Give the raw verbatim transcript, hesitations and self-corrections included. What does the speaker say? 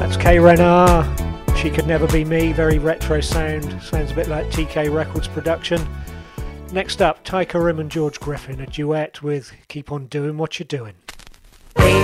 That's Kay Renard. She Could Never Be Me. Very retro sound. Sounds a bit like T K Records production. Next up, Tyka Rim and George Griffin, a duet with Keep On Doing What You're Doing.